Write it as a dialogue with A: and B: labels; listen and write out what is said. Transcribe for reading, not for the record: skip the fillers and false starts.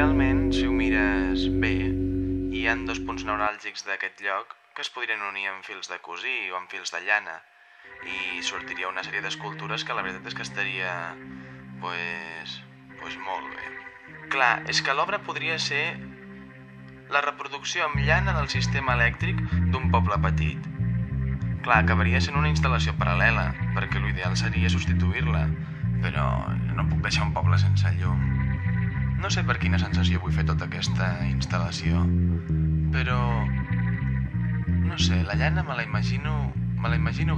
A: realment, si ho mires bé, hi han 2 punts neuràlgics d'aquest lloc que es podrien unir amb fils de cosir o amb fils de llana i sortiria una sèrie d'escultures que la veritat és que estaria, pues molt bé. Clar, és que l'obra podria ser la reproducció amb llana del sistema elèctric d'un poble petit. Clar, acabaria sent una instal·lació paral·lela, perquè l'ideal seria substituir-la, però no puc deixar un poble sense llum. No sé per quina sensació vull fer tota aquesta instal·lació, però no sé, la llana me la imagino